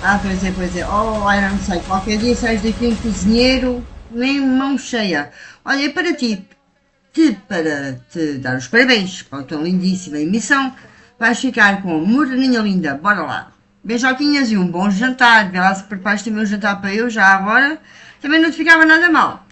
Pois é. Oh, ai, não sei, qualquer dia sais daqui um cozinheiro, nem mão cheia. Olha, e para ti, para te dar os parabéns para a tua lindíssima emissão, vais ficar com a Moreninha Linda. Bora lá. Beijoquinhas e um bom jantar. Vê lá se preparas também um jantar para eu já agora. Também não te ficava nada mal.